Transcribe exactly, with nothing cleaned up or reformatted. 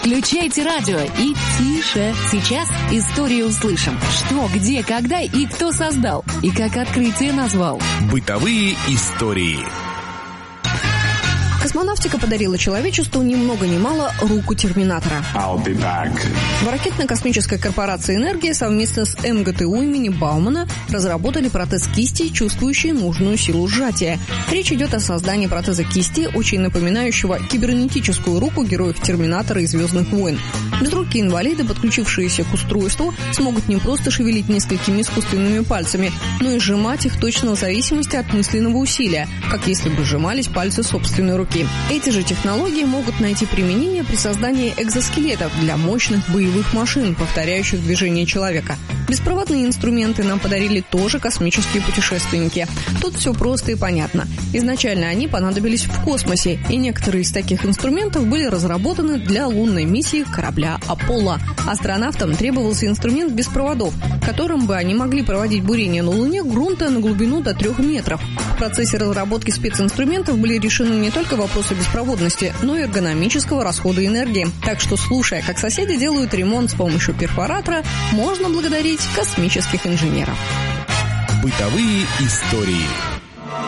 Включайте радио и тише. Сейчас историю услышим. Что, где, когда и кто создал. И как открытие назвал. Бытовые истории. Космонавтика подарила человечеству ни много ни мало руку терминатора. I'll be back. Ракетно-космическая корпорация «Энергия» совместно с эм гэ тэ у имени Баумана разработали протез кисти, чувствующий нужную силу сжатия. Речь идет о создании протеза кисти, очень напоминающего кибернетическую руку героев «Терминатора» и «Звездных войн». Безрукие-инвалиды, подключившиеся к устройству, смогут не просто шевелить несколькими искусственными пальцами, но и сжимать их точно в зависимости от мысленного усилия, как если бы сжимались пальцы собственной руки. Эти же технологии могут найти применение при создании экзоскелетов для мощных боевых машин, повторяющих движение человека. Беспроводные инструменты нам подарили тоже космические путешественники. Тут все просто и понятно. Изначально они понадобились в космосе, и некоторые из таких инструментов были разработаны для лунной миссии корабля «Аполло». Астронавтам требовался инструмент без проводов, которым бы они могли проводить бурение на Луне грунта на глубину до трех метров. В процессе разработки специнструментов были решены не только вопросы беспроводности, но и эргономического расхода энергии. Так что, слушая, как соседи делают ремонт с помощью перфоратора, можно благодарить космических инженеров. Бытовые истории.